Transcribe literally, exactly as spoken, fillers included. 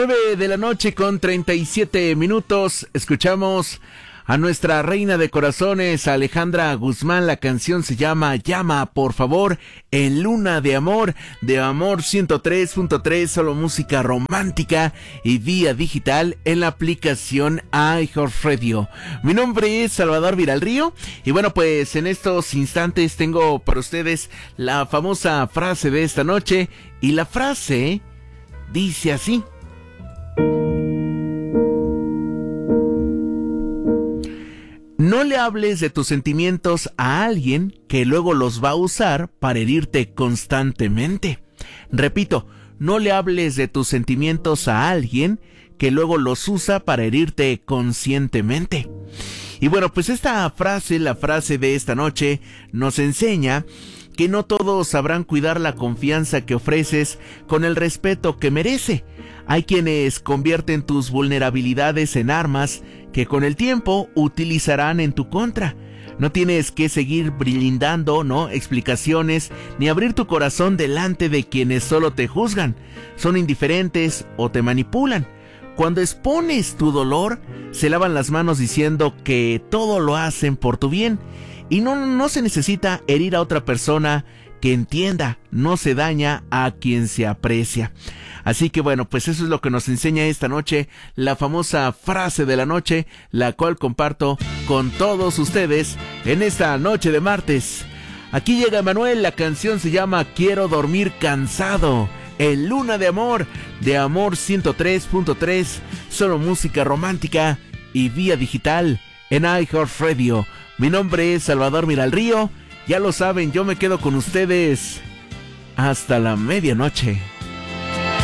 nueve de la noche con treinta y siete minutos. Escuchamos a nuestra reina de corazones, Alejandra Guzmán. La canción se llama Llama, por favor, en Luna de Amor, de Amor ciento tres punto tres, solo música romántica y vía digital en la aplicación iHeartRadio. Mi nombre es Salvador Viralrío y bueno, pues en estos instantes tengo para ustedes la famosa frase de esta noche, y la frase dice así: no le hables de tus sentimientos a alguien que luego los va a usar para herirte constantemente. Repito, no le hables de tus sentimientos a alguien que luego los usa para herirte conscientemente. Y bueno, pues esta frase, la frase de esta noche, nos enseña que no todos sabrán cuidar la confianza que ofreces con el respeto que merece. Hay quienes convierten tus vulnerabilidades en armas que con el tiempo utilizarán en tu contra. No tienes que seguir brindando, ¿no?, explicaciones, ni abrir tu corazón delante de quienes solo te juzgan, son indiferentes o te manipulan. Cuando expones tu dolor, se lavan las manos diciendo que todo lo hacen por tu bien. Y no, no se necesita herir a otra persona que entienda, no se daña a quien se aprecia. Así que bueno, pues eso es lo que nos enseña esta noche, la famosa frase de la noche, la cual comparto con todos ustedes en esta noche de martes. Aquí llega Manuel, la canción se llama Quiero dormir cansado, en Luna de Amor, de Amor ciento tres punto tres, solo música romántica y vía digital en iHeartRadio. Mi nombre es Salvador Viralrío, ya lo saben, yo me quedo con ustedes hasta la medianoche.